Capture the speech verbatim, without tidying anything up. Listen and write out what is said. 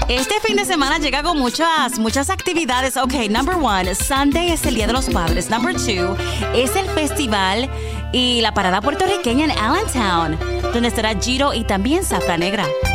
Este fin de semana llega con muchas, muchas actividades. Ok, number one, Sunday es el Día de los Padres. Number two, es el festival y la parada puertorriqueña en Allentown, donde estará Giro y también Zafra Negra.